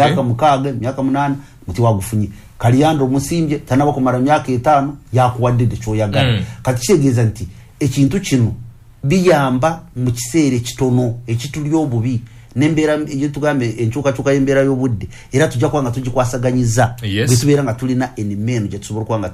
myaka mukaga myaka 8 muti wagufunye Kaliyandro musimbye tanaba kumara myaka 5 yakuwadde cyo yagala kati kigeza nti ekintu kino biyamba mu kiseere kitono ekituli obubi nembera iyo tugambe enchuka yembera y'obudde era tujja kwanga tujikwasaganyiza bitubera nga tulina enimeno je tusobora kwanga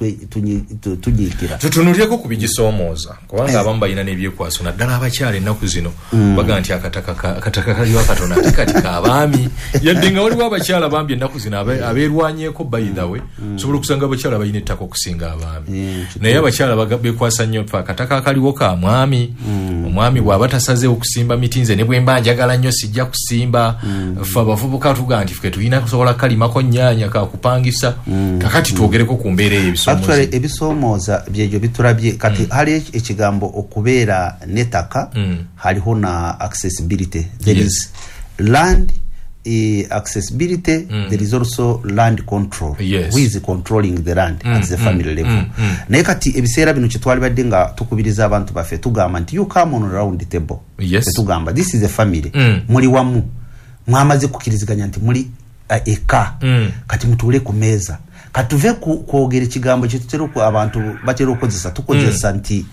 tujikira tutunuliyeko kubigisomooza kubanga abamba ina nebyekwaso naddala abakyale ennaku zino baga nti akataka kaliwa katona kati kabami yadde nga waliwo abakyala bambi ennaku zino abeerwanyeko by the way tusobora kusanga abakyala bayina ettaka okusinga abami naye abakyala bekwasa nnyo akataka kaliwo ka mwami omwami bw'aba tasaze okusimba mitinze ne bwemba njagala nnyo sijja kusimba fa bavubuka tuga nti ffe tulina kusobola kalimako nnyanya ka kupangisa kakati twogereko ku mbeera ebisomooza actually ebisomooza byejo biturabye kati hali ekigambo okubeera netaka haliho na accessibility there is land accessibility there is also land control who is controlling the land at the family level naye kati ebiseera bino kitwali badde nga tukubiriza abantu baffe tugamba nti you come on around the table tugamba this is a family muli wamu mwamaze kukiriziganya nti muli eka kati mutule ku meza katuve kwogera ekigambo kitutero ku abantu batero okozesa tukozesa nti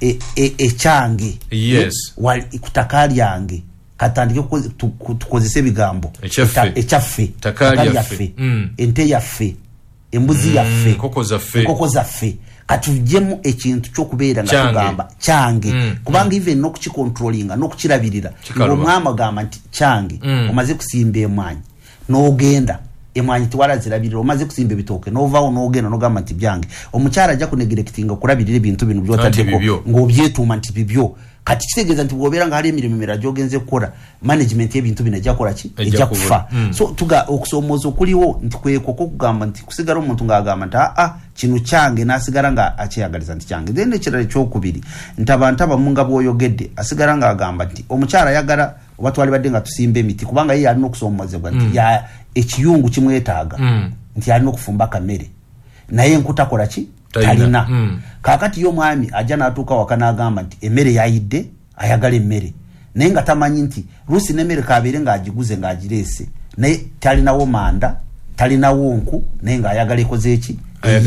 echange wali kutakali yange katandike tukozese bigambo echaffe takali yaffe ente yaffe embuzi yaffe nkoko zaffe katujemu ekintu kyokubeera nga tugamba change kubanga even nokukicontrollinga nokukirabirira ng'omwama gamba nti change omaze kusimba emwanyi n'ogenda emwanyi tiwarazirabirira omaze kusimba ebitooke novaawo n'ogenda n'ogamba nti byange omukyala ajja kunegerekitinga okulabirira ebintu bino by'otaddeko ng'obyetuuma nti bibyo kati kitegeeza nti bw'obeera nga hali emirimu emirala gy'ogenze kukola management y'ebintu bino ejja kukola ki ejja kufa so okusomooza okuliwo nti kwekoko okugamba nti kusigala omuntu ng'agamba nti kino kyange n'asigala nga akyeyagaliza nti kyange then ekirala ekyokubiri nti abantu abamu nga bw'oyogedde asigala ng'agamba nti omukyala ayagala oba twali badde nga tusimba emiti kubanga ye alina okusomoozebwa nti ekiyungu kimwetaaga nti alina okufumba kamere naye enkutakola ki talina kakati yo mwami ajja n'atuuka waka n'agamba nti emmere yayidde ayagala emmere naye nga tamanyi nti luusi n'emmere kabeere ng'agiguze ng'agireese naye talinawo manda talinawo nku naye ng'ayagala ekoze eki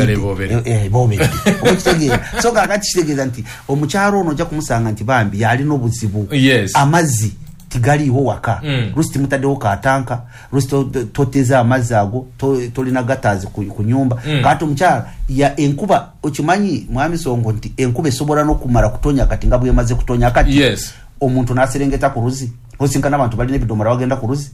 boobedde okitegeera so kakati kitegeeza nti omukyalo ono ojja kumusanga nti bambi yalina obuzibu amazzi tigaliiwo waka lusi timutaddewo katanka lusi toteza amazzi ago tolina gatazi ku nyumba kati omukyala ya enkuba okimanyi mwami Songo nti enkuba esobola n'okumala kutonya kati nga bwemaze kutonya kati omuntu n'aserengeta ku luzi osinkana abantu balina ebidomola bagenda ku luzi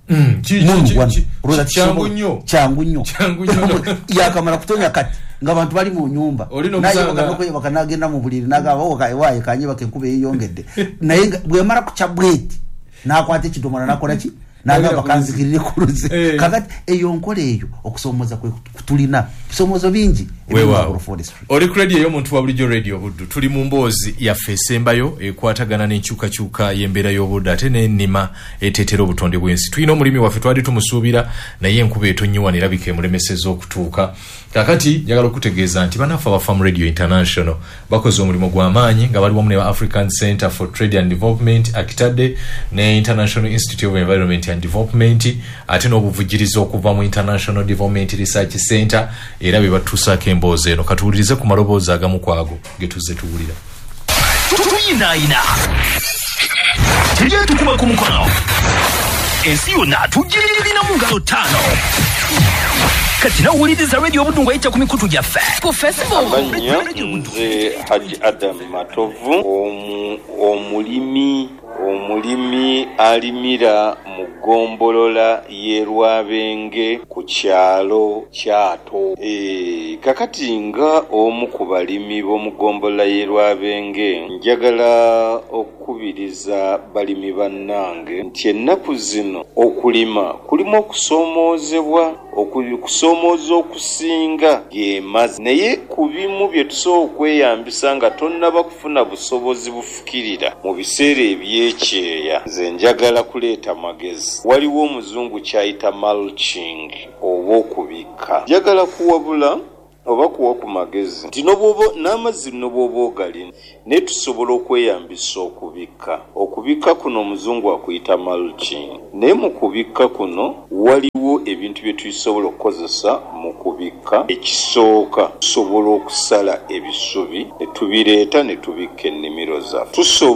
kyangu nnyo yakamala kutonya kati nga abantu bali mu nyumba naye bakanagenda mu buliri nagamba waaye kanye bakenkuba eyongedde naye bwemala kucha bweti nakwata ekidomola nakola ki nagamba kanzikirire ku luzi kakati eyo nkola eyo okusomooza kwe tulina bisomoozo bingi oli credit eyo omuntu wa bulijjo radio Buddu tuli mu mboozi yaffe esembayo ekwatagana n'enkyukakyuka y'embeera y'obudde ate n'ennima eteetera obutonde bw'ensi tulina omulimi waffe twali tumusuubira naye enkuba etonyiwa nerabika emulemeseza okutuuka kakati njagala okutegeeza nti banaffe aba Farm Radio International bakoze omulimu gw'amaanyi nga bali wamu ne African Center for Trade and Development akitadde ne International Institute of Environment and Development ate n'obuvujjirizi okuva mu International Development Research Center era be batuusaako emboozi eno katuwulirize ku maloboozi agamu kwago ge tuzze tuwulira tuyinaayina tujye tukuma ku mukono ensi yonna tugirina mu ngalo 5 kati nawuliriza radio Buddu ng'ayita ku mikutu gyaffe ku festival nze Haji Adam Matovu omulimi alimira mu ggombolola y'e Rwabenge ku kyalo Kyato kakati nga omu ku balimi b'omu ggombolola y'e Rwabenge njagala okukubiriza balimi bannange nti ennaku zino okulima kulimu okusoomoozebwa okusoomooza okusinga gemazzi naye ku bimu bye tusobola okweyambisa nga tonnaba kufuna busobozi bufukirira mu biseera ebyekyeya nze njagala kuleeta magezi waliwo omuzungu kyayita mulching oba okubikka njagala kuwabula oba kuwa ku magezi nti n'amazzi n'obwoba ogalina naye tusobola okweyambisa okubikka kuno omuzungu akuyita mulching naye mu kubikka kuno waliwo ebintu bye tusobola okukozesa mu kubikka. Ekisooka tusobola okusala ebisubi ne tubireeta ne tubikka ennimiro zaffe.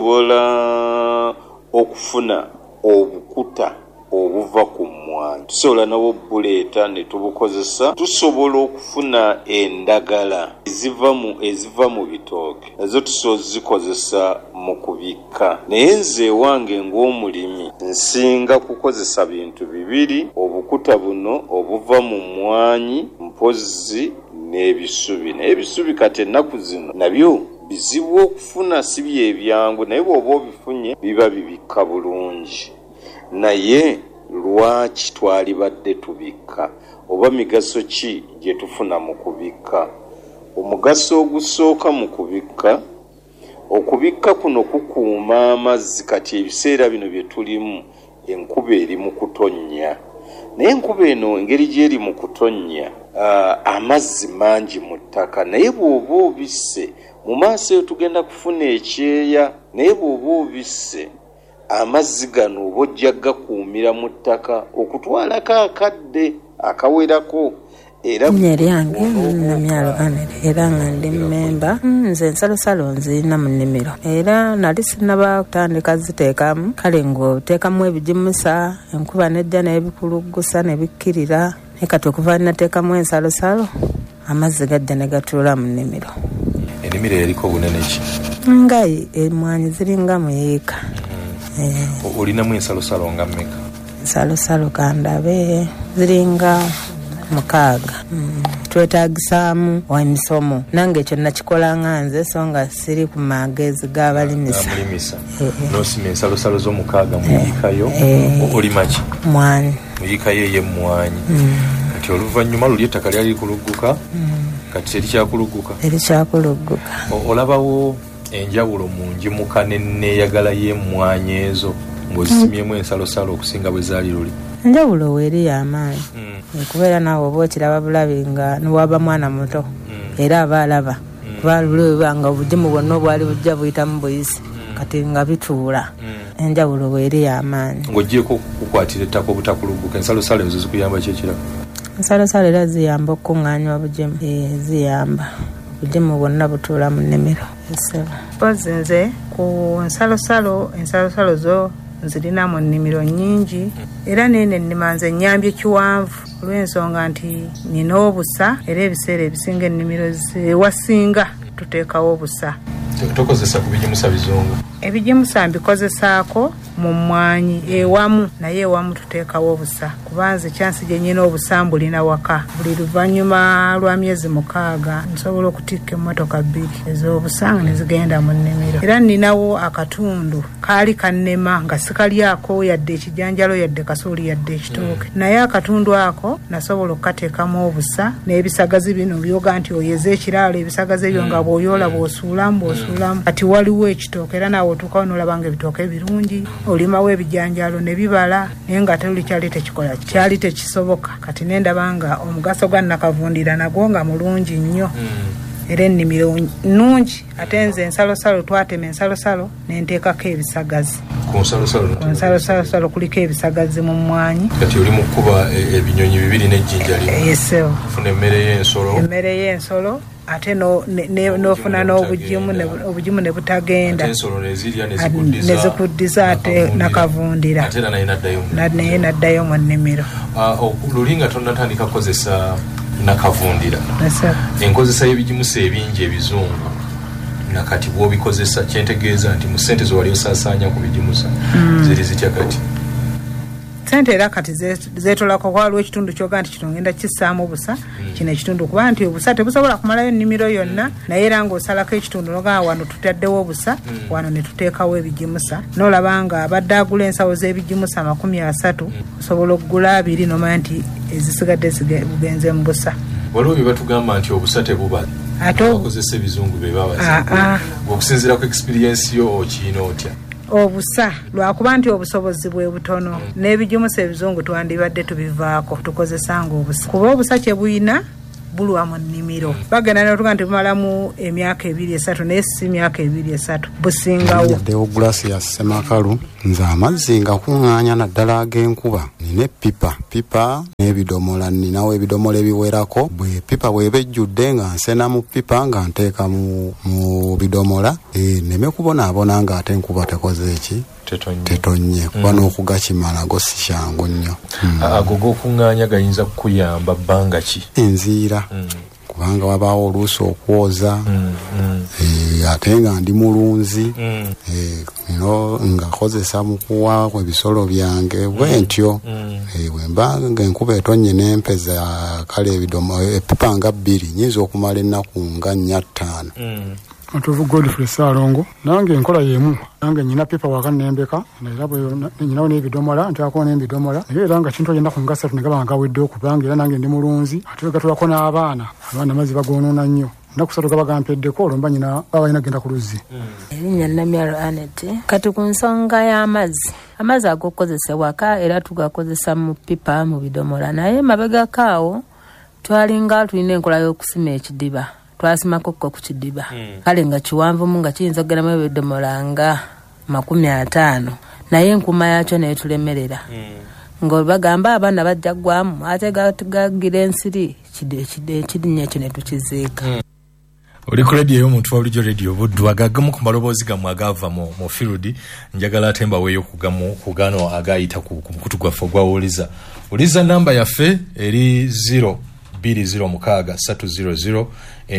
Tusobola okufuna obukuta obuva ku mmwanyi, tusobola nabo buleeta ne tubukozesa. Tusobola okufuna endagala eziva mu bitooke, nazo tusobola zikozesa mu kubikka. Naye nze wange ng'omulimi nsinga kukozesa bintu bibiri, obukuta buno obuva mu mmwanyi mpozi n'ebisubi. Naye ebisubi kati ennaku zino nabyo bizibu okufuna, si byebyangu, naye bw'oba obifunye biba bibikka bulungi. Naye lwaki twalibadde tubikka, oba migaso ki gye tufuna mu kubikka? Omugaso ogusooka mu kubikka, okubikka kuno kukuuma amazzi. Kati ebiseera bino bye tulimu enkuba eri mu kutonnya, naye enkuba eno engeri gy'eri mu kutonnya, amazzi mangi mu ttaka, naye bw'oba obisse mu maaso eyo tugenda kufuna ekyeya. Naye bw'oba obisse amazzi gano oba ojja gakuumira mu ttaka okutwalako akadde akawerako. Era lyange namyalo ganere era nga ndi mmemba nze ensalosalo nzirina mu nnimiro era nali sinaba kutandika ziteekamu. Kale ng'oteekamu ebigimusa, enkuba nejja n'ebikulugusa ne bikkirira, naye kati okuva nateekamu ensalosalo amazzi gajja ne gatuula mu nnimiro. Ennimiro eriko bunene ki? Nga emmwanyi ziringa mu yeeka. Olinamu ensalosalo nga mmeka? Ensalosalo kandabe ziringa 6. Twetaagisaamu emisomo, nange ekyo nakikola nga nze so nga siri ku magezi g'abalimisa. N'osima ensalosalo zo6 muyiikayo olima ki? Mwanyi. Muyiikayo ey'emmwanyi. Kati oluvannyuma luli ettaka lyali likulugguka, kati terikyakulugguka? Terikyakulugguka. Olabawo enjawulo mu njimuka n'enneeyagala y'emmwanyi ezo ng'ozisimyemu ensalosalo okusinga bwe zaali luli? Enjawulo weeri y'amaanyi. Kubeera naawe oba okiraba bulabi nga niwaba mwana muto era aba alaba. Kuba luli nga obugimu bwonna obwali bujja buyitamu buyisi, kati nga bituula. Enjawulo weeri y'amaanyi. Ng'oggyeko kukwatira ettaka obutakulugguka, ensalosalo ezo zikuyamba ki ekirala? Ensalosalo era ziyamba okukuŋŋaanya obugimu. Ziyamba obugimu bwonna butuula mu nnimiro. Pozi nze ku ensalosalo zo nzirina mu nnimiro nnyingi era nene nnima nze nnyambye kiwanvu olw'ensonga nti nina obusa era ebiseera ebisinga ennimiro zewasinga tuteekawo obusa. Tokozesa ku bigimusa bizungu? Ebigimusa mbikozesaako mu mmwanyi ewamu, naye ewamu tuteekawo obusa kuba nze kyansi gye nnyina obusa mbulina waka. Buli luvannyuma lwa myezi 6 nsobola okutikka emmotoka 2 ez'obusa nga ne zigenda mu nnimiro. Era nninawo akatundu kaali kannema nga sikalyako yadde ekijanjalo yadde kasooli yadde ekitooke, naye akatundu ako nasobola okukateekamu obusa n'ebisagazi bino byoga nti oyeze ekiraalo ebisagazi ebyo nga bw'oyoola bw'osuulamu. Kati waliwo ekitooke era naawe otuukawo n'olaba nga ebitooke birungi, olimawo ebijanjalo ne bibala, naye nga tuli kyali tekikola, kyali tekisoboka. Kati nendaba nga omugaso gwa nakavundira nagwo nga mulungi nnyo. Era ennimiro nnungi, ate nze ensalosalo twatema ensalosalo nenteekako ebisagazi. Ku nsalosalo kuliko ebisagazi mu mmwanyi. Kati oli mu kkuba ebinyonyi 2 n'ejjinja limu. Yesewo. Funa emmere y'ensolo. Ate n'ofuna n'obugimu ne butagenda, ne zikuddiza ate nakavundira, naye naddayo mu nnimiro. Luli nga tonnatandika kukozesa nakavundira, enkozesa y'ebigimusa ebingi ebizungu nakati bw'obikozesa, kyentegeeza nti mu ssente zewali osaasaanya ku bigimusa ziri zitya kati? Sente era kati zeetolako kwaliwo ekitundu kyoga nti kino ngenda kissaamu obusa, kino ekitundu kuba nti obusa tebusobola kumalayo nnimiro yonna, naye era ng'osalako ekitundu nogaa wano tutaddewo obusa, wano ne tuteekawo ebigimusa. N'olaba nga abadde agula ensawo z'ebigimusa 30 osobola okugula 2 n'omanya nti ezisigadde bugenze mu busa. Waliwo bye batugamba nti obusa tebuba abakozesa ebizungu be babaza. Okusinziira ku experience yo okiina otya? Obusa lwakuba nti obusobozi bwe butono n'ebigimusa ebizungu twandibadde tubivaako tukozesanga obusa, kuba obusa kye buyina bulwa mu nnimiro bagenda n'otuga nti bumalamu emyaka 2-3 naye si myaka 2-3 busingawo. Deogratias Semakalu nze amazzi nga kuŋŋaanya naddala ag'enkuba nina pipa n'ebidomola ninawo ebidomola ebiwerako bwe pipa bw'eba ejjudde nga nsena mu pipa nga nteeka mu bidomola neme kubonaabona nga ate enkuba tekoze eki tetonye kuba n'okugakimala go si kyangu nnyo. Ago g'okuŋŋaanya gayinza kukuyamba bbanga ki? Enziira kubanga wabaawo oluusi okwoza ate nga ndi mulunzi nga kozesa mukuwa ebisolo byange bwentyo bwemba ng'enkuba etonye n'empeza kale epipa nga 2 nyinza okumala ennaku nga 4-5. Atuvu Godfrey Salongo nange enkola yemu nange nyina pipa waka nembeka era bwe nyinawo n'ebidomola ntaako n'ebidomola era nga kintu agenda kungasa tunegaba nga wedde okubanga era nange ndi mulunzi ate gatulako n'abaana amazzi bagonoona nnyo nakusatu gabagampeddeko olwo mba nyina baba balina genda ku luzzi. Erinnya Namyalo Annette. Kati ku nsonga y'amazzi agokozesebwa waka era tugakozesa mu pipa mu bidomola naye mabegakaawo twalinga tulina enkola y'okusima ekidiba twasimako ku kidiba kale nga kiwanvu mu nga kiyinza okugeramu ebidomola nga 50 naye enkuma yakyo naye tulemerera nga bagamba abaana bajja gwamu ate gagira ensiri ekirinnya ekyo ne tukiziika. Oli ku radio y'omuntu wa bulijjo radio Buddu agagamu ku maloboozi gammwe agava mu field njagala atemba weeyo kugano agayita ku mukutu gwaffe ogwawuliza. Uliza namba yaffe eri 020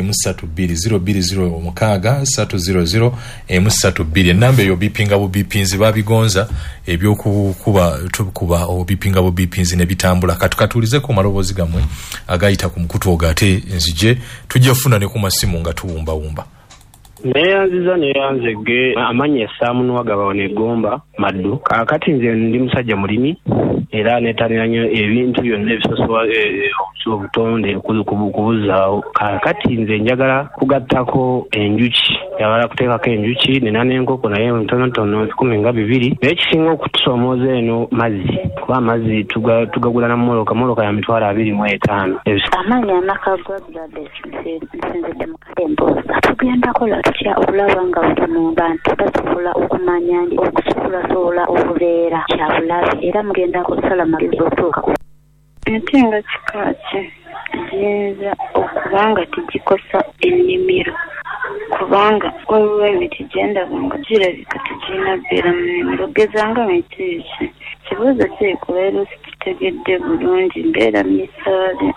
M320 M32 enamba eyo bipinga bu bipinzi babigonza ebyokukuba tukuba obipinga bu bipinzi ne bitambula katukatulize ku maloboozi gamwe agayita ku mukutu ogate nzije tujja funa ne ku masimu nga tuwumba neyanzege amanya essaamu wagaba negomba maddu kakati nze ndi musajja mulimi era netanira nnyo ebintu byonna ebisosola obutonde kubuzaawo kakati nze njagala kugattako enjuki yabala kuteekako enjuki nina n'enkoko naye ntonotono 12 naye kisinga okutusomooza eno mazzi kuba amazzi tugagula na moloka ya mitwalo 25. Amanya amakagwa nsinzidde mu katemboza tugenda kola tutya okulaba nga buli mu bantu basobola okumanya okusobola obubeera kyabulabe era mugenda kusala magezi okutuuka ente nga kikaaki giyinza okubanga tigikosa ennimiro kubanga waliwo emiti gyendabanga girabika tegirina bbeera mu nnimiro gezanga miti eki kibuuzo kiri kubeera sikitegedde bulungi mbeera misaale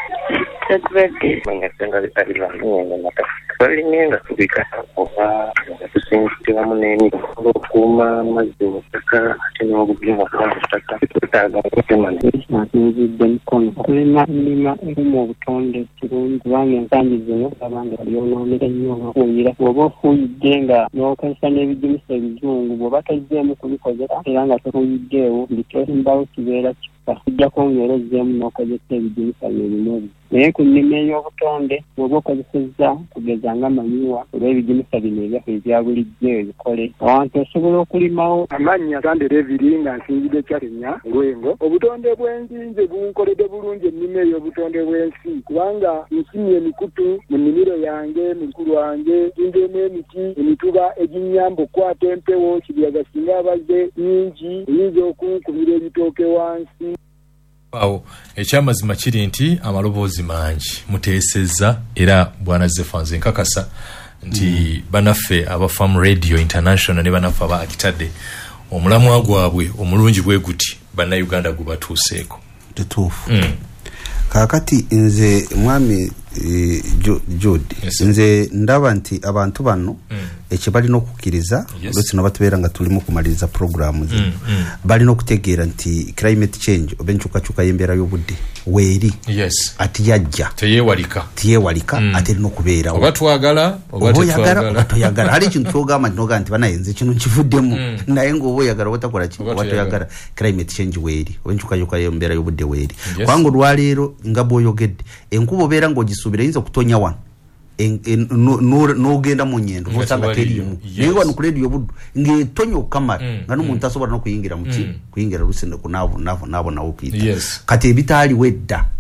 balinenga kubikata oba tusingitiramu n'emiti okuuma amazzi mu ttaka ate n'obugimu okuba mu ttaka tutaaga okutemana asinzidde mukono okulima ennima erimu obutonde kirungi kubanga ensambi zino abanga balyonoonera nnyo okufuuyira bw'oba ofuuyidde nga n'okozesa n'ebigimusa ebizungu bw'oba tozzeemu kubikozesa era nga tofuuyiddeewo buli kyosimbawo kibeera kikka kijja kwongera ozzeemu n'okozesa ebigimusa byebinobi naye ku nnima ey'obutonde bw'oba okozesezza kugeza nga manyiwa olw'ebigimusa bino ebyaffe ebya bulijjo ebikole awantu osobola okulimawo amannya gandera ebiri nga nsinzidde kyalinya ngwengo obutonde bw'enzinze bunkoledde bulungi ennima ey'obutonde bw'ensi kubanga nsimye emikutu mu nnimiro yange mu lukulu lwange nsinzeemu emituba eginyamba okukwata empewo kibuyaga singa abazze nyingi eyinza okunkumira ebitooke wansi. Awo ekyamazima kiri nti amaloboozi mangi muteesezza era bwana Zefanze nkakasa nti banaffe aba Farm Radio International ne banaffe aba Akitadde omulamwa gwabwe omulungi bwe guti bannayuganda gubatuuseeko tutuufu. Kakati nze mwami Jodi nze ndaba nti abantu bano ekibalina okukkiriza lwesi no batubeera nga tulimu kumaliriza programu balina okutegeera nti climate change oba enkyukakyuka y'embeera y'obudde weeri ati yajja teyewalika ate erina okubeerawo oba twagala oba toyagala hali ekintu kyogamba noga nti banayenze kino nkivuddemu naye ng'oba oyagala oba takola ki oba toyagala climate change weeri oba enkyukakyuka y'embeera y'obudde weeri kubanga olwaleero nga bw'oyogedde enkuba obeera ng'ogisubira yinza okutonya wano n'ogenda mu nyendo nosanga teriimu naye wano ku radio Buddu ng'etonya okukamala nga n'omuntu asobola n'okuyingira mu kuyingira lusinde naabo nawo okuyita kati ebitaaliwo edda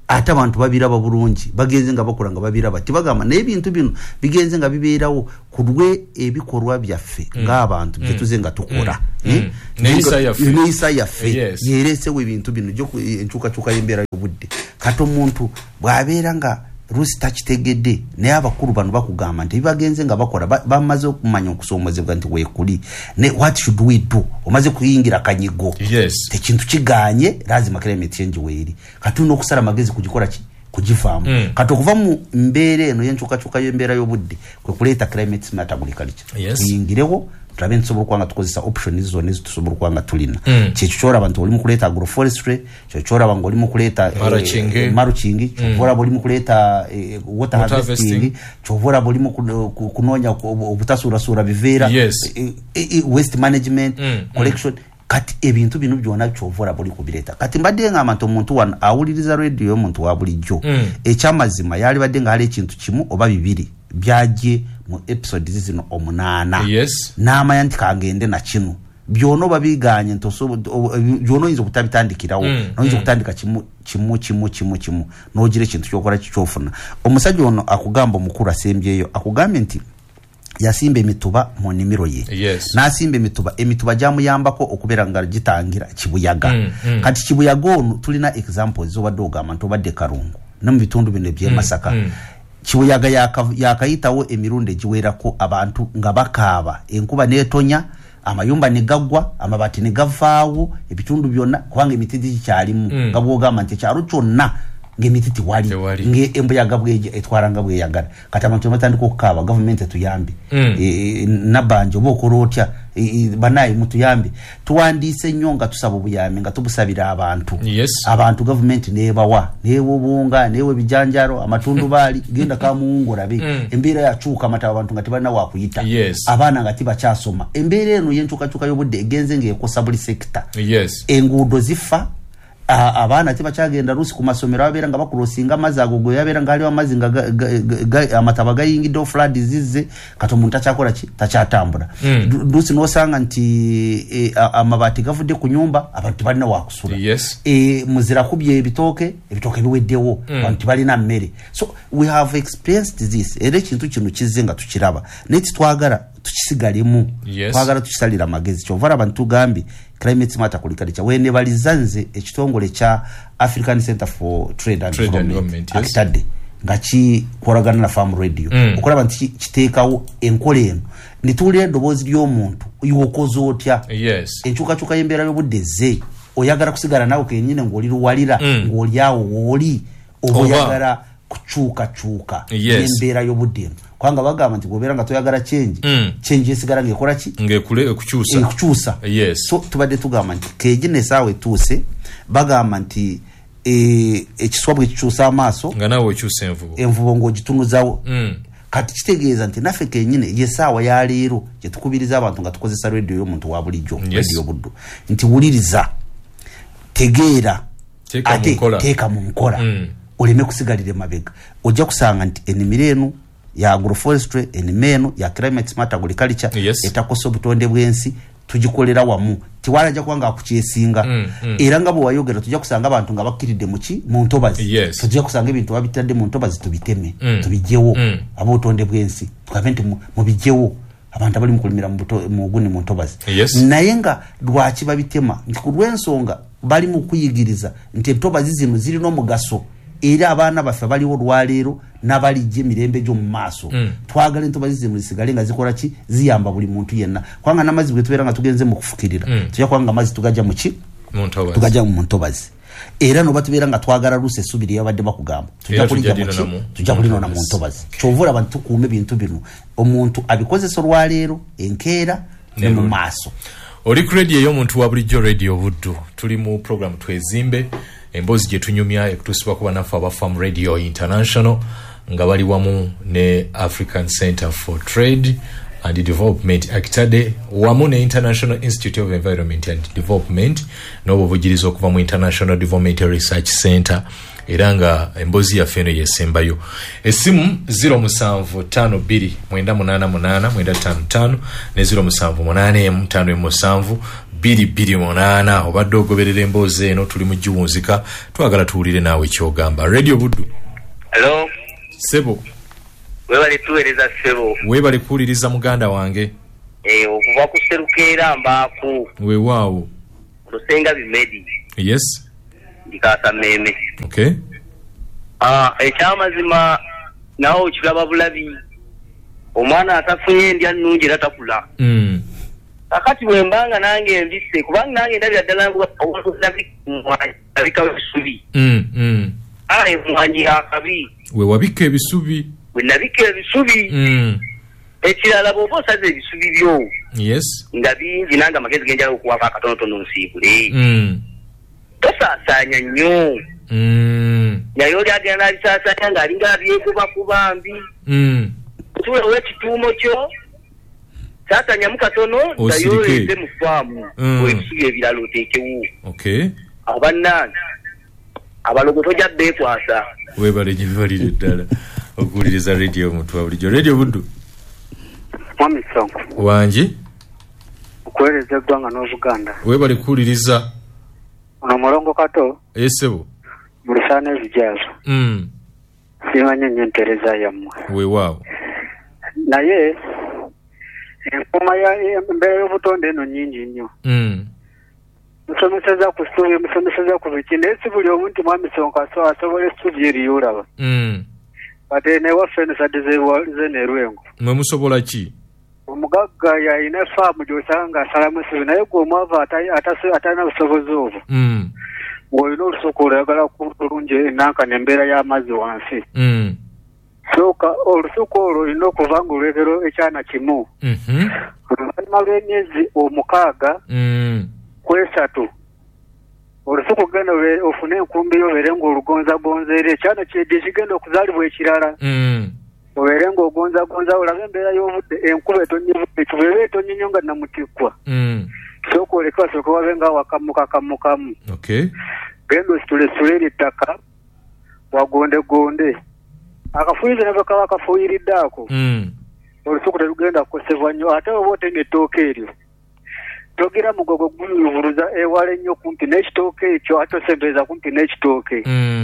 ate abantu babiraba bulungi bagenze nga bakola nga babiraba tibagamba n'ebintu bino bigenze nga bibeerawo ku lwe ebikorwa byaffe ng'abantu bye tuze nga tukola neeyisa yaffe yeereesewo ebintu bino enkyukakyuka y'embeera y'obudde kati omuntu bw'abeera nga rusi takitegedde naye abakulu bano bakugamba nti bibagenze nga bakola bamaze okumanya okusoomozebwa nti weekuli ne what should we do omaze kuyingira kanyigo tekintu kiganye lazima climate change weeri kati n'okusala amagezi kugikola kugivaamu kati okuva mu mbeera eno y'enkyukakyuka y'embeera y'obudde kwe kuleeta climate smart agriculture tuyingirewo tulabe ntusobola okuba nga tukozesa option zonna ezitusobola okuba nga tulina kyekyo kyolaba nti oli mu kuleeta agroforestry kyekyo kyolaba nga oli mu kuleeta maruchingi kyovolaba oli mu kuleeta water harvesting kyovolaba oli mu kunoonya obutasuulasuula biveera waste management collection kati ebintu bino byonna kyovola buli kubireeta kati mbadde ngamba nti omuntu wano awuliriza radio y'omuntu wa bulijjo ekyamazima yali badde nga hali ekintu kimu oba bibiri byajje mu episode zino 8 n'amanya nti kangende na kino byona babiganye byona oyinza okutabitandikirawo noyinza okutandika kimu n'ogira ekintu kyokola kikyofuna omusajja ono akugamba omukulu asembyeyo akugambye nti yasimba emituba mu nnimiro ye n'asimba emituba gyamuyambako okubeera nga gitangira kibuyaga kati kibuyaga ono tulina examples obadde ogamba nti obadde Karungu ne mu bitundu bino eby'e Masaka kibuyaga yakayitawo emirundi egiwerako abantu nga bakaaba enkuba n'etonya amayumba ne gaggwa amabaati ne gavaawo ebitundu byonna kubanga emiti gikyalimu nga bwogamba nti ekyalo kyonna ng'emiti tiwali ng'embuyaga bweja etwaranga bweyagala kati abantu batandika okukaaba gavumenti etuyambe nabanja oba okola otya banaye mutuyambe tuwandiise nnyo nga tusaba obuyambi nga tubusabira abantu gavumenti neebawa neewa obunga neewa ebijanjalo amatundubaali genda kamuwungu olabe embeera yakyuka amataba abantu nga tebalina wakuyita abaana nga tibakyasoma embeera eno y'enkyukakyuka y'obudde egenze ng'ekosa buli sekita enguudo zifa abaana tibakyagenda lusi ku masomero ababeera nga bakulosinga amazzi ago gwe yabeera nga aliwo amazzi nga amataba gayingiddewo flood zizze kati omuntu takyakola ki takyatambula lusi n'osanga nti amabaati gavudde ku nyumba abantu tibalina wakusula muzira kubye ebitooke biweddewo abantu tibalina mmere so we have experienced this era ekintu kino kizze nga tukiraba naye titwagala tukisigalemu twagala tukisalira amagezi kyovala abantu tugambye climate smart agriculture wene balizanze ekitongole kya African Center for Trade and Development akitadde nga kikolagana na Farm Radio okulaba nti kiteekawo enkola eno nituulira eddoboozi ly'omuntu yokoza otya enkyukakyuka y'embeera y'obudde ze oyagala kusigala nawe kenyine ng'oli luwalira ng'oli awo wooli oba oyagala kukyukakyuka y'embeera y'obudde eno kwanga bagamba nti gobeera nga toyagala change esigala ng'ekola ki ekukyusa so tubadde tugamba nti keegine saawe etuuse bagamba nti ekiswa bwe kikyusa amaaso nga nawe okyusa envubo ng'ogitunuzawo kati kitegeeza nti naffe kenyine yesaawa ya leero gyetukubiriza abantu nga tukozesa radio y'omuntu wa bulijjo radio buddu nti wuliriza tegeera ate teeka mu nkola oleme kusigalira emabega ojja kusanga nti ennimiro eno ya agroforestry ennimiro ya climate smart agriculture etakosa obutonde bw'ensi tugikolera wamu tiwalajja kubanga akukyesinga era nga bwe wayogera tujja kusanga abantu nga bakkiridde mu ntobazi tujja kusanga ebintu babitadde mu ntobazi tubiteme tubijjewo ab'obutonde bw'ensi tugambe nti mubijjewo abantu abali mukulimira mu guni mu ntobazi naye nga lwaki babitema nti ku lw'ensonga bali mu kuyigiriza nti entobazi zino zirina omugaso era abaana baffe baliwo lwaleero n'abalijja emirembe gy'omu maaso twagala entobazi zino zisigale nga zikola ki ziyamba buli muntu yenna kubanga n'amazzi bwe tubeera nga tugenze mu kufukirira tujja kubanga amazzi tugajja mu ki tugajja mu ntobazi era noba tubeera nga twagala luusi essuubiri yabadde bakugamba tujja kulinoona mu ntobazi kyova abantu tukuuma ebintu bino omuntu abikozesa olwaleero enkeera ne mu maaso oli ku radio ey'omuntu wa bulijjo radio buddu tuli mu program twezimbe embozi gyetunyumya ekutusibwa kuba naffe aba Farm Radio International nga bali wamu ne African Center for Trade and Development akitadde wamu ne International Institute of Environment and Development n'obuvujiriza okuva mu International Development Research Center era nga embozi yaffe eno yesembayo essimu 07529888955 ne 07855 228 obadde ogoberera emboozi eno tuli mu giwunzika twagala tuwulire naawe kyogamba Radio Buddu. Hello Sebo webale tuweereza Sebo webale kuwuliriza muganda wange okuva ku Serukeera Mbaaku weewaawo Lusenga Bimedi. Yes ndikasa meme. Okay ekyamazima nawo kiraba bulabi omwana atafunye ndya nnungi era takula. Akati wembanga nange mbise kubanga nange ndabya ddala ngo abika ebisubi. Mwanyi akabi we wabika ebisubi we nabika ebisubi. Ekirala bw'oba osaze ebisubi byo yes nga bingi nange amagezi genjala okuwaka akatonotono nsiibule. Tosaasanya nnyo naye oli agenda alisaasanya ng'alinga abyekubakuba mbi. Tule w'ekituumo kyo sasanyamu katono dayoleeze mu faamu ebisubi ebirala oteekewo. Abannange abalogoto ojja beekwasa. Webale gye bibalire ddala okuwuliriza radio mutwa bulijjo. Radio Buddu. Mwami Sonko wangi okuweereza eggwanga n'Obuganda. Webale kuwuliriza ono mulongo kato esebo mu lusaana ebijaazo. Simanyi nnyo entereza yammwe weewaawo naye enfuma embeera y'obutonde eno nnyingi nnyo. Musomeseza ku ssubi musomeseza ku biki naye si buli omu nti Mwami Sonko asobola essubi eriyolaba. Kati newaffe eno sadde zenerwengo mwe musobola ki? Omugagga yalina faamu gy'osanga asalamu essubi naye gwe omwava atalina busobozi obwo ng'olina olusuku olwagala kulungi enankana embeera y'amazzi wansi. Soka olusuku olwo olina okuva nga olwegero ekyana kimu oluvannyuma lw'emyezi 6 ku 3 olusuku genda ofune enkumbi obeere ng'olugonzagonza era ekyana kyegye kigenda okuzaalibwa ekirala obeere ng'ogonzagonza olabe embeera y'obudde enkuba etonyevudde kibeera etonye nnyo nga namutikkwa. Sooka oleke basooke wabe nga wakamukamu genda ositulesitule erittaka wagondegonde akafuyize nako kaba kafuyiridde ako olusuku terugenda kukosebwa nnyo ate oba otema ettooke eryo togera mugogo guyubuluza ewala ennyo kumpi n'ekitooke ekyo ate osembereza kumpi n'ekitooke.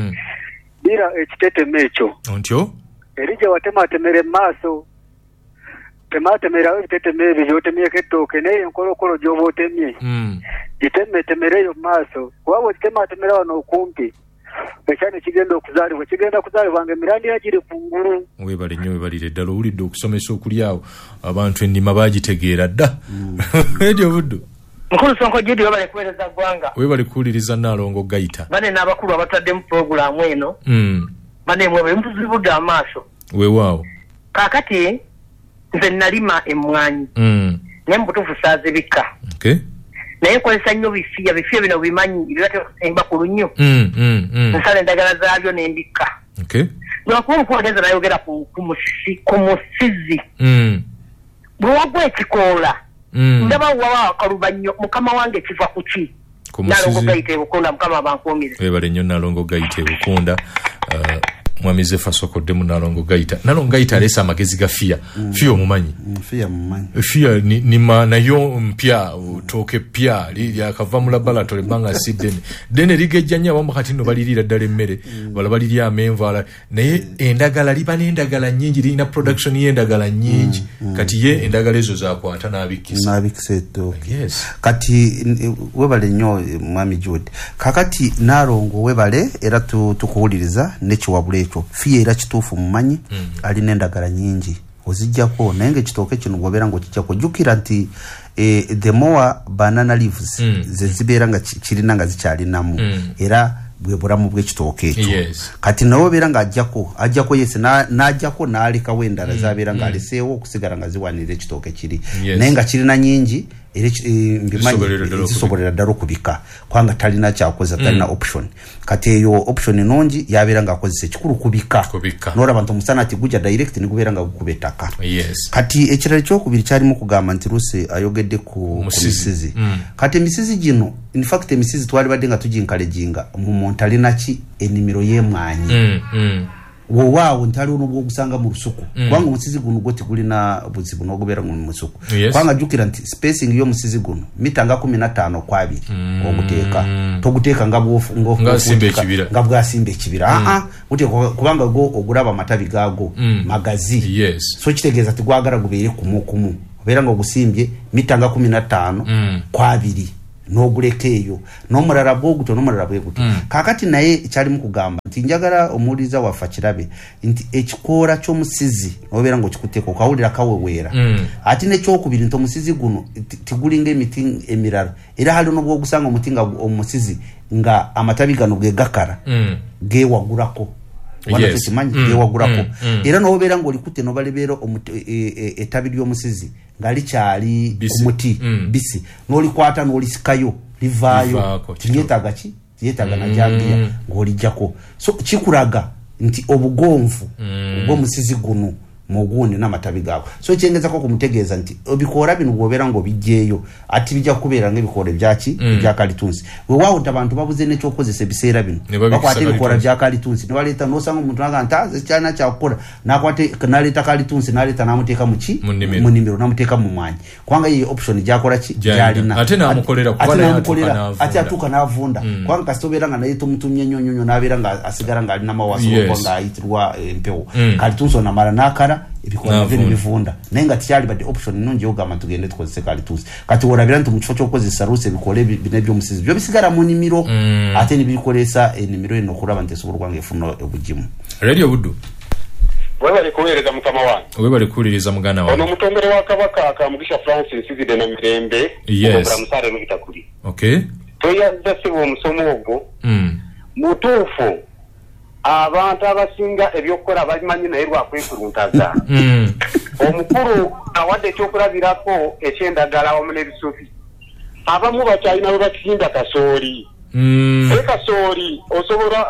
Bira ekitetema ekyo ontyo eri gye watematemera emaaso tematemerawo ebitetema ebyo byotemyeko ettooke naye enkolokolo gy'oba otemye gitemetemereyo mu maaso kuba bw'ogitematemera wano okumpi ekyana kigenda kuzaalibwa ng'emirandira giri ku ngulu. Webale nnyo webalire ddala owulidde okusomesa okuli awo abantu ennima baagitegeera dda. Radio Buddu. Mukulu Sonko Jidi webale kuweereza ggwanga. Webale kuwuliriza Nalongo Gaita. Bane n'abakulu abataddemu puroguramu eno. Bane mwebale mutuzibudde amaaso. Weewaawo. Kaakati nze nalima emmwanyi. Naye mu butuufu saazibika. Naye nkozesa nnyo bifiya bino bimanyi ebibate okusemba ku lunnyo. Nsala endagala zaabyo n'embikka. Lwakuba omukuba agenza nayogera ku musizi. Bwe wagwa ekikoola ndaba wawa akalubannyo mukama wange kiva ku ki? Nalongo Gaita ebukunda mukama bankuumire. Webale nnyo Nalongo Gaita ebukunda. Mwami Zefa Sokoddemu Nalongo Gaita. Nalongo Gaita aleese amagezi ga fiya omumanyi. Fiya nima nayo mpya tooke pya lyakava mu laboratory banga si dene ligejja nnyo abamu kati nno baliriira ddala emmere bala balirya amenva naye endagala liba n'endagala nnyingi lirina production y'endagala nnyingi kati ye endagala ezo zakwata n'abikisa ettooke. Kati webale nnyo Mwami Jude kakati Nalongo webale era tukuwuliriza n'ekiwabula ekyo fiya era kituufu mumanyi alina endagala nnyingi ozijjako naye ng'ekitooke kino bw'obeera ng'okijjako jjukira nti the more banana leaves ze zibeera nga kirina nga zikyalinamu era bwe bulamu bw'ekitooke ekyo. Kati nawe obeera ng'ajjako yese n'ajjako n'alekawo endala zabeera ng'aleseewo okusigala nga ziwanira ekitooke kiri naye nga kirina nnyingi era zisobolera ddala okubika kubanga talina kyakoza talina option. Kati eyo option nungi yabeera ng'akozesa ekikulu kubika n'olaba nti omusana ati gujja direct ne gubeera nga gukuba ettaka. Kati ekirala ekyokubiri kyalimu kugamba nti Lucy ayogedde ku misizi. Kati emisizi gino in fact emisizi twali badde nga tuginkaleginga mu muntu alina ki ennimiro y'emmwanyi wowawo ntali onobwo gusanga mu lusuku kwanga musizi guno goti kulina buzibu nogobera mu musuku kwanga jukira nti spacing yo musizi guno mita nga 15 kwa 2 oguteka toguteka ngabwa simbe kibira ute kubanga go oguraba matabi gago magazi so kitegeza tigwagara gubere kumukumu obera ngo gusimbye mita nga 15 kwa 2 nogulekeyo nomurara bwoguto nomurara bweguto kakati naye cyari mu kugamba nti njagara omuriza wafa kirabe nti ekikora cyo musizi obera ngo kikuteko kawulira kawewera ati ne cyo kubiri nto musizi guno tigulinga emiti emirara era hali no bwo gusanga umutinga omusizi nga amatabi gano bwe gakara ge wagurako wana tusimanyi ge wagurako era no obera ngo likute no balebero etabi lyo musizi ngali cyali umuti bisi noli kwata noli sikayo livayo tinyetaga ki yetaga na jambia ngoli jako so kikuraga nti obugonvu ubwo musizi guno mugundi namatabi gago so cyengeza ko kumutegeza nti obikora binu bobera ngo bijeyo ati bijya kubera ngebikore byaki bya kalitunsi we wawo abantu babuze ne cyo kozese bisera binu bakwate bikora bya kalitunsi nibaleta no sanga umuntu agantaze cyana cyakora nakwate kanaleta kalitunsi naleta namuteka muki munimiro namuteka mu mwanya kwanga iyi option jakora ki jalina ate namukolera kubana ati atuka navunda kwanga kasobera nga nayo mutumye nyonyonyo nabera nga asigara nga ali namawaso kwanga ayitirwa empewo kalitunsi na mara nakara ibikora byo bivunda nenga tyali bade option nunje ugama tugende tukozese kalitunsi kati worabira nti muchifo cyo kozesa ruse bikole binebyo musizi byo bisigara mu nimiro ate nibikolesa enimiro eno kuraba nteso burwange funo obujimu radio budu webale kuwereza mukama wange webale kuliriza mugana wange ono mutombere wa kabaka akamugisha Francis Sizide na Mirembe yes musare mu kitakuri okay toya dasibo omusomo ogwo mutufu abantu abasinga ebyokora babimanyi naye lwakwekuruntaza omukulu awadde ekyokulabirako ekyendagala wamu n'ebisufi abamu bakyalina bwe bakizinda kasooli kasooli osobola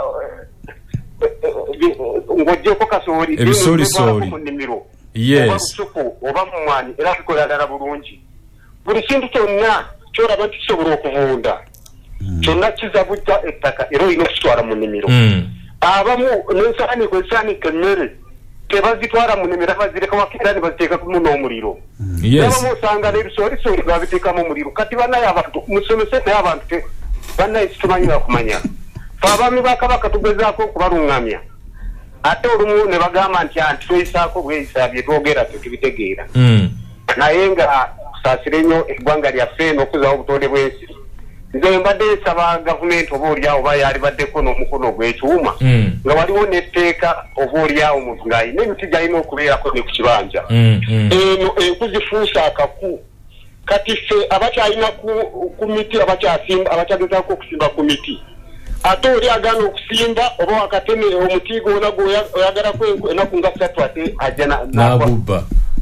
ng'oggyeko kasooli ebisoolisoli mu nnimiro yes oba lusuku oba mu mwani era bikolagala bulungi buli kintu kyonna kyolaba nti kisobola okuvunda kyonna kizabujja ettaka era olina okukitwala mu nnimiro abamu n'ensaani kwesaanika emmere tebazitwara mu nnimiro bazireka wakera ne baziteeka mu n'omuliro abamu osanga n'ebisoolisoli babiteekamu omuliro kati bannaye abantu musomese naye abantu bannaye situmanyi bakumanya fe abaami ba kabaka tugezaako okubalungamya ate olumu ne bagamba nti anti tweyisaako bweyisa bye twogera tetubitegeera naye nga kusaasire nnyo eggwanga lyaffe n'okuzaawo obutonde bw'ensi nze mbadde nsaba gavumenti oba oliawo oba yali baddeko n'omukono gw'ekyuma nga waliwo n'etteeka oba oliawo omuntu ng'alina emiti gy'alina okubeerako ne ku kibanja eno enkuzifuusa akaku kati ffe abakyalina ku miti abakyagezaako okusimba ku miti ate oli agaana okusimba oba wakateme omuti gwona gwoyagalako enaku nga 3 ate ajja n'agubba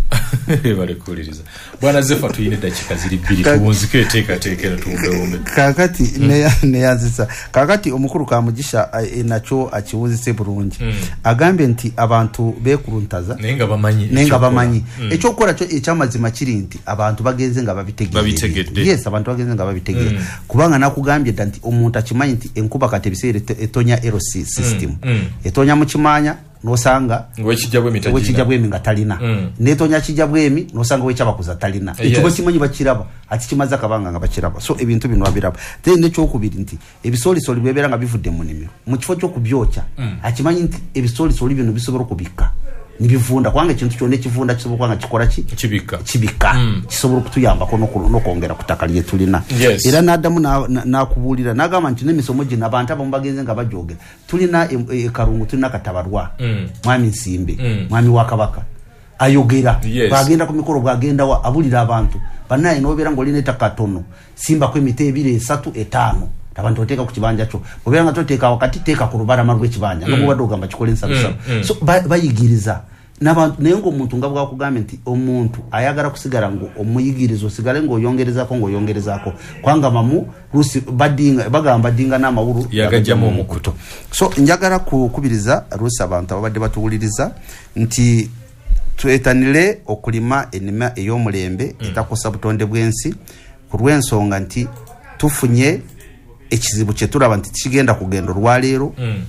bale kuliriza bwana Zefa tuyine dakika ziri 2 tubunzike eteekateekera tuwumbe kakati neyazisa kakati omukuru kamugisha nacho akiwuzise bulungi agambe nti abantu bekuruntaza nenga bamanyi ekyo okora kyo ekyamazima kiri nti abantu bagenze nga babitegedde yes abantu bagenze nga babitegedde kubanga nakugambye nti omuntu akimanyi nti enkuba katebisere etonya erosi system etonya mu kimanya nosanga wekijabwe minga talina netonya kijabwemi nosanga wechabakuza talina ekyo kimanyi bakiraba ati kimaza kabanga nga bakiraba so ebintu bino abiraba then necho okubiri nti ebisoli bwebera nga bivudde mu nimiro mu kifo cyo kubyocha akimanyi nti ebisoli bino bisobora kubika nibivunda kwanga ikintu cyone kivunda kisobora kwanga kikora kibika kisobora kutuyamba ko no kongera kutakaliye tulina era nadamu nakubulira nagama nti nemisomo gina abantu abambagenze nga bajoge tulina karungu tulina katabarwa mwami Nsimbe mwami wakabaka ayogera bagenda ku mikoro bagenda wa abulira abantu banaye nobera ngo lineta katono simba kwe mite 2 3 5 abantu oteka ku kibanja cyo obera nga toteka wakati teka ku rubara marwe kibanja ngo badogamba kikole nsabisa so bayigiriza n'abantu nengo umuntu ngabwa kugambe nti omuntu ayagara kusigara ngo omuyigirizo sigale ngo yongereza ko kwanga mamu rusi badinga bagamba dinga na mawuru yagajyamo omukuto so njagara kubiriza rusi abantu abadde batuwuliriza nti tuetanile okulima enima eyomulembe etakosa butonde bwensi kurwensonga nti tufunye ekizibu kye turaba nti kigenda kugenda olwaleero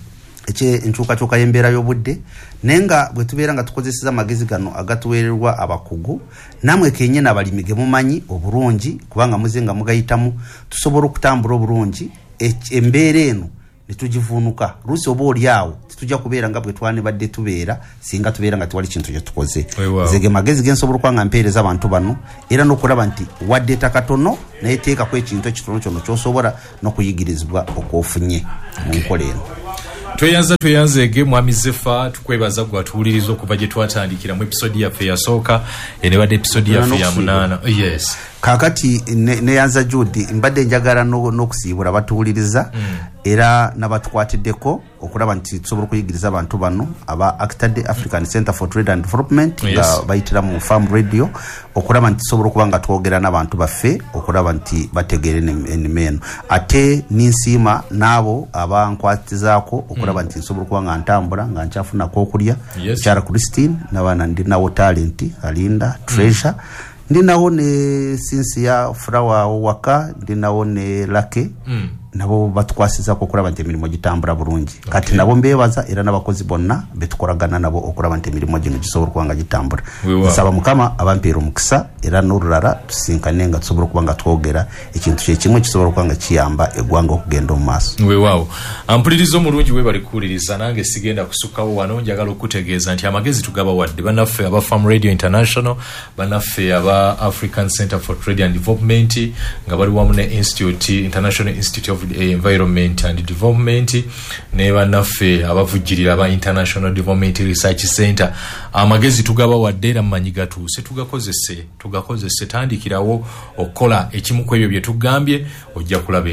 enkyukakyuka y'embeera y'obudde nenga bwe tubeera nga tukozeseza amagezi gano agatuweererwa abakugu namwe kenyini abalimi ge mumanyi obulungi kubanga muze nga mugayitamu tusobola okutambula obulungi embeera eno netugivunuka lusi oba oli awo titujja kubeera nga bwe twanibadde tubeera singa tubeera nga tewali kintu kye tukoze zege magezi gensobola okuba nga mpeereza abantu bano era n'okulaba nti wadde ettaka tono naye teekako ekintu ekitono kyono ky'osobola n'okuyigirizibwa okwofunye mu nkola eno. tweyanzege mwami Zefa tukwebaza gwatuwuliriza okuva gye twatandikira mu episode yaffe yasooka enebadde episode yaffe ya 8. Yes, kakati neyanza Judy mbadde njagala n'okusiibula batuwuliriza era n'abatukwatiddeko okulaba nti tusobola okuyigiriza abantu bano aba Actad African Center for Trade and Development nga bayitira mu Farm Radio okulaba nti tusobola okuba nga twogera n'abantu baffe okulaba nti bategeere ennima eno ate ninsiima n'abo abankwatizaako okulaba nti nsobola okuba nga ntambula nga nkyafunako okulya Chara Christine n'abaana ndinawo Talent Alinda Treasure ndinawo ne Cynthia Flower waka ndinawo ne Lake nabo batukwasizako okulaba nti emirimu gitambula bulungi kati nabo mbeebaza era n'abakozi bonna betukolagana nabo okulaba nti emirimu gino gisobola okuba nga gitambula. Nsaba Mukama abampeera omukisa era n'olulala tusinkane nga tusobola okuba nga twogera ekintu kyekimu kisobola okuba nga kiyamba eggwanga okugenda mu maaso. Weewaawo ampuliriza omulungi we bali kuwuliriza nange sigenda kusukkawo wano njagala okutegeeza nti amagezi tugaba wadde bannaffe aba Farm Radio International bannaffe aba African Center for Trade and Development nga bali wamu ne International Institute of Environment and Development ne bannaffe abavujjirira aba International Development Research Center. Amagezi tugaba wadde era mmanyi gatuuse tugakozese tandikirawo okukola ekimu ku ebyo bye tugambye ojja kulaba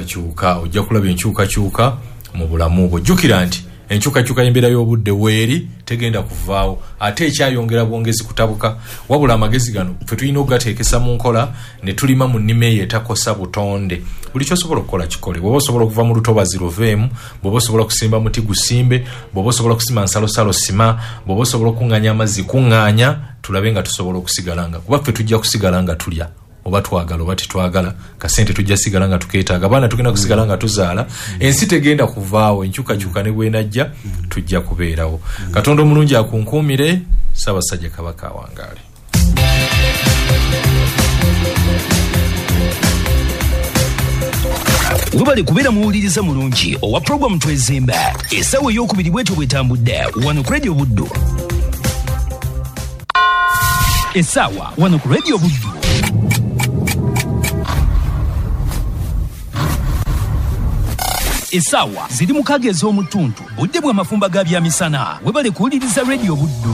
enkyukakyuka mu bulamu bwo. Jjukira nti enkyukakyuka y'embeera y'obudde weeri tegenda kuvaawo ate ekyayongera bwongezi kutabuka wabula amagezi gano ffe tulina okugateekesa mu nkola ne tulima mu nnima eyo etakosa butonde. Buli kyosobola okukola kikole. Bw'oba osobola okuva mu lutobazi luveemu, bw'oba osobola okusimba muti gusimbe, bw'oba osobola okusima nsalosalo sima, bw'oba osobola okuŋŋaanya amazzi kuŋŋaanya, tulabe nga tusobola okusigala nga kuba ffe tujja kusigala nga tulya oba twagala oba tetwagala kasente tujja sigala nga tukeetaaga abaana tugenda kusigala nga tuzaala ensi tegenda kuvaawo enkyukakyuka ne bwenajja tujja kubeerawo. Katonda omulungi akunkuumire. Ssaabasajja Kabaka awangaale. Webale kubeera muwuliriza mulungi owa programu Twezimba essaawa ey'okubiri bwetyo bwetambudde wano ku Radio Buddu. Essaawa wano ku Radio Buddu. Essaawa ziri mu kage ez'omutuntu budde bwa mafumba ga byamisana webale kuwuliriza Radio Buddu.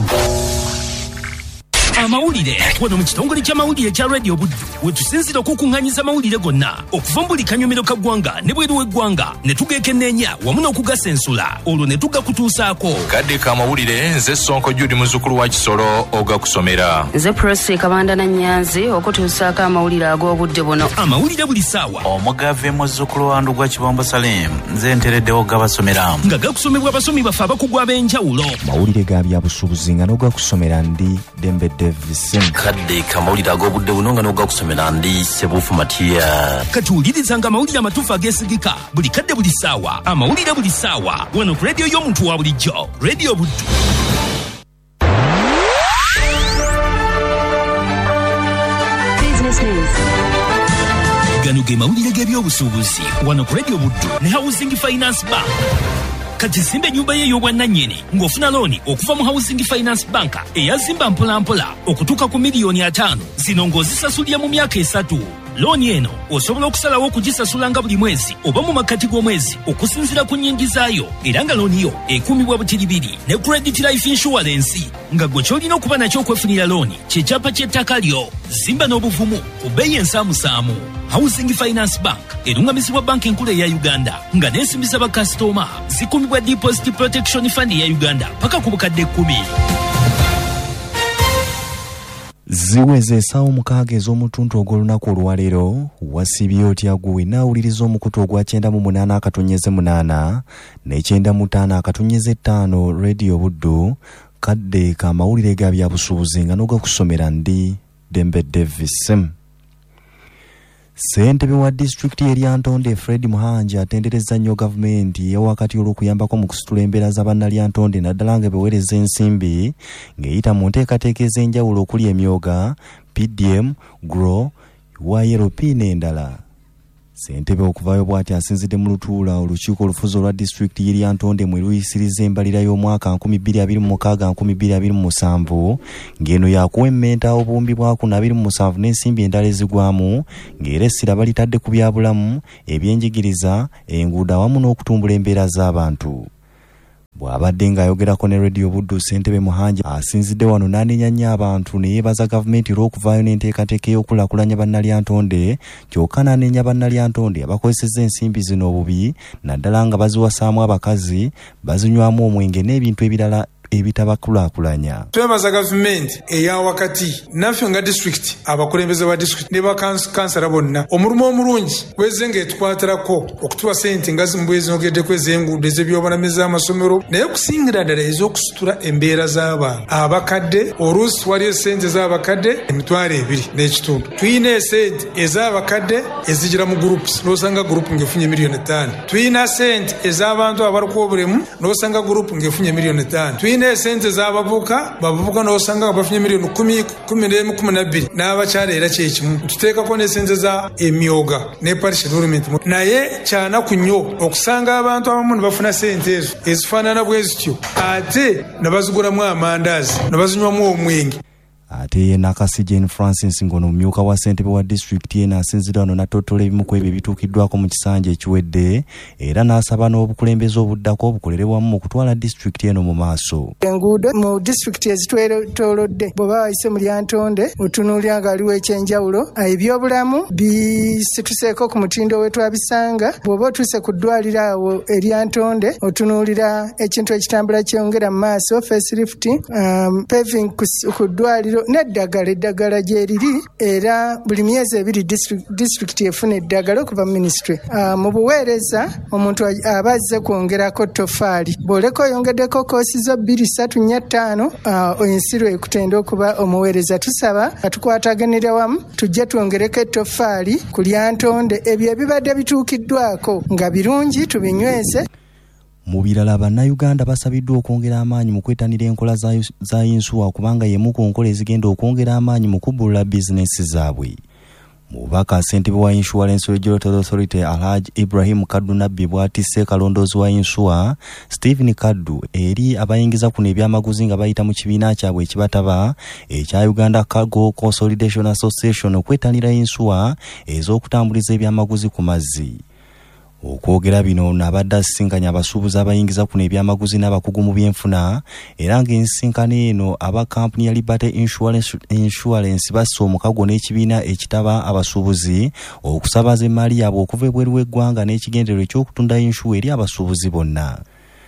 Amawulire wano mu kitongole ky'amawulire kya Radio Buddu wetusinzira okukuŋŋaanyiza amawulire gonna okuva mu buli kanyomero ka ggwanga ne bweru w'eggwanga ne tugeekenneenya wamu n'okugasensula olwo ne tugakutuusaako. Kadde ka amawulire nze Sonko Judy muzzukulu wa Kisoro ogakusomera. Nze Presi Kabanda na Nyanzi okutuusaako amawulire ag'obudde buno. Amawulire buli ssaawa. Omugave muzzukulu wa Ndugwa Kibombo Salim nze ntereddewo gabasomera. Nga gakusomebwa abasomi baffe abakugu ab'enjawulo. Mawulire ga byabusuubuzi nga n'ogakusomera ndi Dembe kadde kamawulire ag'obudde buno nga n'ogakusomera ndi Sebufu Matiya. Katuwulirizanga amawulire amatuufu ageesigika buli kadde buli ssaawa. Amawulire buli ssaawa wano ku rediyo y'omuntu wa bulijjo Radio Buddu. Gano ge mawulire g'ebyobusuubuzi wano ku Radio Buddu ne Housing Finance Bank. Kati zimbe nyumba ye y'obwannannyini ng'ofuna looni okuva mu Housing Finance Bank eyazimba mpolampola okutuuka ku $5,000,000 zino ng'ozisasulira mu myaka 3. Looni eno osobola okusalawo okugisasula nga buli mwezi oba mu makkati g'omwezi okusinziira ku nnyingi zaayo era nga looni yo ekuumibwa butiribiri ne Credit Life Insurance nga gwe ky'olina okuba nakyo okwefunira looni ky'ekyapa ky'ettaka lyo. Zimba n'obuvumu ku bbeeyi ensaamusaamu. Housing Finance Bank erungamizibwa banka enkulu eya Uganda nga n'ensimbi bakasitoma zikuumibwa Deposit Protection Fund eya Uganda paka ku bukadde 10. Ziweze essaawa 6 ez'omutuntu ogw'olunaku olwaleero wasibye otya gwe naawuliriza omukutu ogwa 98.8 ne 95.5 Radio Buddu kadde ka mawulire ga byabusuubuzi nga n'ogakusomera ndi Dembe Davis. Ssentebe wa disitulikiti y'Eryantonde Fred Muhanja atenderezza nnyo gavumenti y'ewakati olw'okuyambako mu kusitula embeera z'Abannalyantonde naddala nga beweereza ensimbi ng'eyita mu nteekateeka ez'enjawulo okuli emyoga, PDM, GROW, YLP n'endala. Ssentebe okuvaayo bw'ati asinzidde mu Lutuula olukiiko olufuzi olwa disitulikiti y'Eryantonde mwe luyisiriza embalira y'omwaka 2026-2027 ng'eno yakuwemmenta obuwumbi bwa 27 n'ensimbi endala ezigwamu ng'era essira balitadde ku byabulamu, ebyenjigiriza, enguudo awamu n'okutumbula embeera z'abantu. Bw'abadde ng'ayogerako ne Radio Buddu, Ssentebe Muhanja asinzidde wano n'anenya nnyo abantu ne yeebaza gavumenti olw'okuvaayo n'enteekateeka y'okulaakulanya Bannalyantonde, kyokka n'anenya Bannalyantonde abakozesezza ensimbi zino obubi naddala nga baziwasaamu abakazi, bazinywamu omwenge n'ebintu ebirala ebitabakulaakulanya. Twebaza gavumenti eya wakati naffe nga district abakulembeze ba district ne bakansala bonna omulumu omulungi gwezenga etukwatirako okutuwa sente nga zimbwezi nogeddeko ez'enguudo ez'ebyobulamu z'amasomero naye okusingira ddala ez'okusitula embeera z'abantu abakadde. Oluusi twaliyo esente z'abakadde 2.2 tuyina esente ez'abakadde ezigira mu groups n'osanga group ng'efunye $5 million. Tuyina sente ez'abantu abaliko obulemu n'osanga group ng'efunye $1 million. Tuyina esente z'abavubuka n'osanga bafunye $10 million 11-12 n'abakyala era kyekimu. Tuteekako n'esente za emyoga ne parish development naye kyanaku nnyo okusanga abantu abamu ne bafuna sente ezo ezifaanana bwe zityo ate ne bazigulamu amandaazi ne bazinywamu omwenge. Ate ye Nakasi Jane Francis ngono mumyuka wa ssentebe wa disitulikiti ye n'asinzira wano n'attottola ebimu ku ebyo ebituukiddwako mu kisanja ekiwedde era n'asaba n'obukulembeze obuddako obukolere wamu mu kutwala disitulikiti eno mu maaso. Enguudo mu disitulikiti ezitwetoolodde bw'oba wayise mu Lyantonde otunuulira nga waliwo eky'enjawulo, ebyobulamu bisituseeko ku mutindo we twabisanga. Bw'oba otuuse ku ddwaliro awo Eryantonde otunuulira ekintu ekitambula kyongera mu maaso, facelift, paving ku ddwaliro eddagala gye liri era buli myezi ebiri disitulikiti efuna eddagala okuva mu minisitule. Mu buweereza omuntu aba azze kwongerako toffaali, bw'oleka oyongeddeko koosi zo 2-3-4-5 ensiro ekutenda okuba omuweereza. Tusaba atukwataganira wamu tujje twongereko ettoffaali ku Lyantonde. Ebyo ebibadde bituukiddwako nga birungi tubinyweze. Mu birala Bannayuganda basabiddwa okwongera amaanyi mu kwetanira enkola za yinsuwa kubanga y'emu ku nkola ezigenda okwongera amaanyi mu kubbulula bizinesi zaabwe. Mu bubaka ssentebe wa Insurance Regulatory Authority Alhaji Ibrahim Kaddu Nabbi bw'atisse kalondoozi wa yinsuwa Stephen Kaddu eri abayingiza kuno ebyamaguzi nga bayita mu kibiina kyabwe ekibataba ekya Uganda Cargo Consolidation Association okwetanira yinsuwa ez'okutambuliza ebyamaguzi ku mazzi. Okwogera bino n'abadde asisinkanya abasuubuzi abayingiza kuno ebyamaguzi n'abakugu mu byenfuna era ng'ensinkano eno aba kampuni ya Liberty Insurance basse omukago n'ekibiina ekitaba abasuubuzi okusabaza emmaali yaabwe okuva ebweru w'eggwanga n'ekigendererwa eky'okutunda yinsuwa eri abasuubuzi bonna.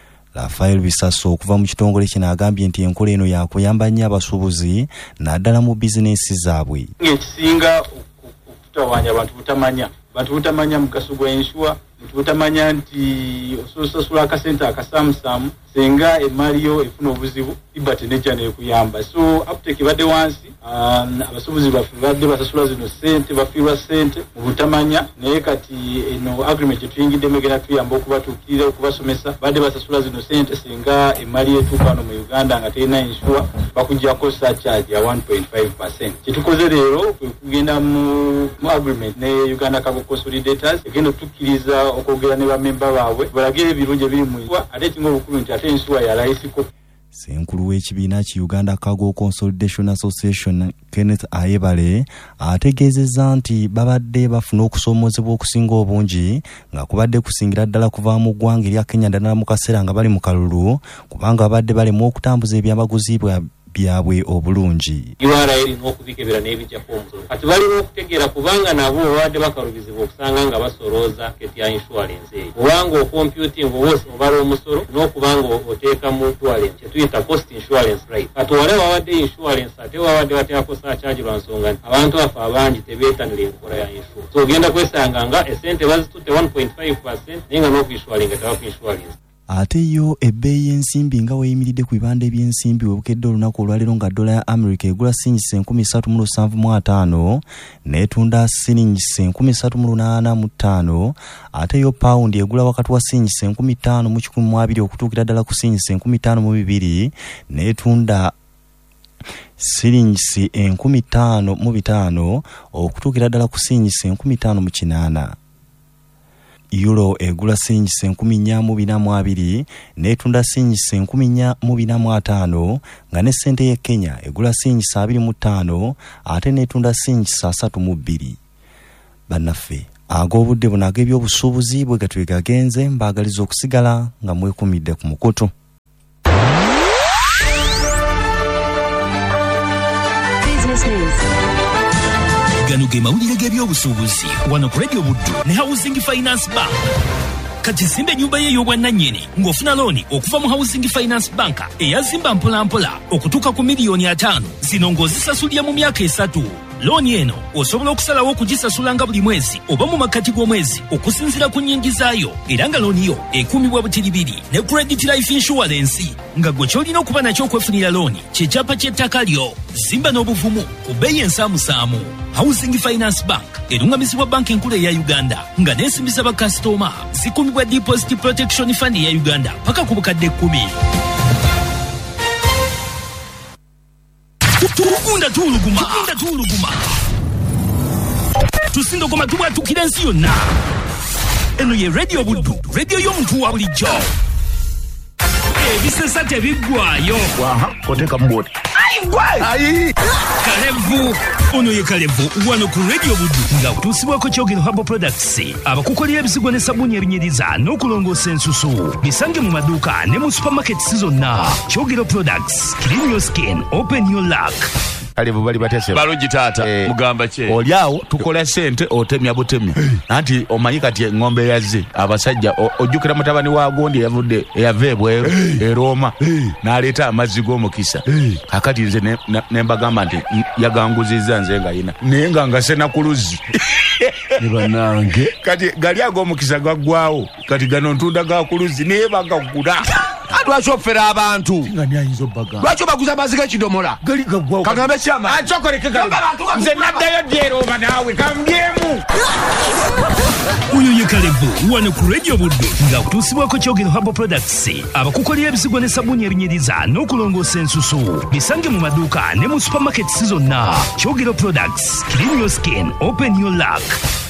Rafael Bisaso okuva mu kitongole kino agambye nti enkola eno yakuyamba nnyo abasuubuzi naddala mu bizinesi zaabwe. Ekisinga okutawanya abantu butamanya mugaso gwa yinsuwa, butamanya nti osasula akasente akasamusamu senga emmaali yo efuna obuzibu Liberty nejja nekuyamba. So aputeki badde wansi abasuubuzi baffe badde basasula zino sente bafiirwa sente mu butamanya naye kati eno agreement etuyingiddemu egenda tuyamba okubatuukirira okubasomesa badde basasula zino sente senga emmaali etuuka wano mu Uganda nga terina insuwa bakuggyako surcharge ya 1.5%. Kyetukoze leero kwe kugenda mu agreement ne Uganda Cargo Consolidators egenda otukkiriza okwogera ne bamemba baabwe balagire ebirungi ebiri mu insuwa ate ekinga obukulu nti ate insuwa yalayisiko. Senkulu w'ekibiina ki Uganda Cargo Consolidation Association Kenneth Ayebale ategeezezza nti babadde bafuna okusoomozebwa okusinga obungi nga kubadde kusingira ddala kuva mu ggwanga erya Kenya ddala mu kaseera nga bali mu kalulu kubanga babadde balemu okutambuza ebyamaguzi byabwe obulungi. URA erina okubikebera n'ebijjako omusolo kati balina okutegeera kubanga nabo babadde bakalubizibwa okusanga nga basolooza keti ya insurance eyo kubanga okomputing obala omusolo n'okubanga oteeka mu insurance kyetuyita post insurance rate kati wale wabadde insurance ate wabadde bateekako surcharge lwa nsonga nti abantu baffe abangi tebeetanira enkola ya insurance. So ogenda kwesanga nga esente bazitutte 1.5% naye nga n'okuinsualinga tebakuinsualinga. ate yo ebbeeyi y'ensimbi nga weeyimiridde ku bibanda eby'ensimbi webukedde olunaku olwaleero nga dola ya America egula siringisi 37.75 n'etunda siringisi 38.85 ate yo pound egula wakati wa siringisi 5,120 okutuukira ddala ku siringisi 5,200 n'etunda siringisi 5,500 okutuukira ddala ku siringisi 5,508. Euro egula siringisi 4,420 n'etunda siringisi 4,450 nga ne ssente ye Kenya egula siringisi 25 ate n'etunda siringisi 32. Bannaffe ag'obudde buno ag'ebyobusuubuzi bwe gatwe gagenze mbaagaliza okusigala nga mwekumidde ku mukutu. Gano ge mawulire g'ebyobusuubuzi wano ku Radio Buddu ne Housing Finance Bank. Kati simbe nyumba ye y'obwannannyini ng'ofuna looni okuva mu Housing Finance Bank eyazimba mpolampola okutuuka ku $5,000,000 zino ng'ozisasulira mu myaka 3. Looni eno osobola okusalawo okugisasula nga buli mwezi oba mu makkati g'omwezi okusinziira ku nnyingi zaayo, era nga looni yo ekuumibwa butiribiri ne Credit Life Insurance nga gwe ky'olina okuba nakyo okwefunira looni ky'ekyapa ky'ettaka lyo. Zimba n'obuvumu ku bbeeyi ensaamusaamu. Housing Finance Bank erungamizibwa banka enkulu eya Uganda nga n'ensimbi z'abakasitoma zikuumibwa Deposit Protection Fund eya Uganda paka ku bukadde 10. Tukunda tuluguma tusindogoma tubwatukira ensi yonna. Eno ye Radio Buddu, radio y'omuntu wa bulijjo. Ebisesa tebiggwayo. Oteka mboti. Ayi! Kalevu! Ono ye Kalevu wano ku Radio Buddu nga utuusibwako Kyogero Herbal Products abakukolera ebizigo ne sabbuuni ebinyiriza n'okulongoosa ensusu. Bisange mu maduuka ne mu supermarkets zonna. Kyogero Products, clean your skin, open your luck. Kalevu bali batese balungi taata mugamba kye oli awo tukola sente otemya butemya anti omanyi kati ng'ombe yazze abasajja ojjukira mutabani wa Gondi yavudde eyaveebwe e Roma n'aleeta amazzi g'omukisa kakati nze ne mbagamba nti yaganguzizza nze nga yina naye nga ngasena ku luzzi ne bannange kati gali ag'omukisa gaggwawo kati gano ntunda ga ku luzzi naye bagagula. Lwaki ofera abantu lwaki obaguza amazzi g'ekidomola kagambe kyama acokoleke nze naddayo dyeroba naawe kambyemu. Uyo ye Kalevu wano ku Radio Buddu nga utuusibwako Kyogero Herbal Products abakukolera ebizigo ne sabbuuni ebinyiriza n'okulongoosa ensusu. Bisange mu maduuka ne mu supermarkets zonna. Kyogero Products, clean your skin, open your luck.